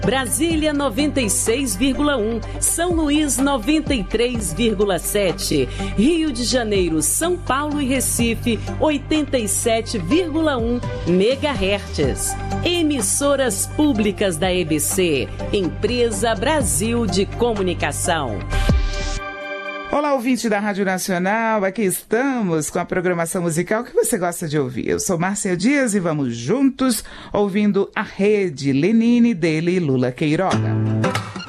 Brasília 96,1, São Luís 93,7, Rio de Janeiro, São Paulo e Recife 87,1 MHz. Emissoras públicas da EBC, Empresa Brasil de Comunicação. Olá, ouvinte da Rádio Nacional, aqui estamos com a programação musical que você gosta de ouvir. Eu sou Márcia Dias e vamos juntos ouvindo A Rede, Lenine, dele e Lula Queiroga.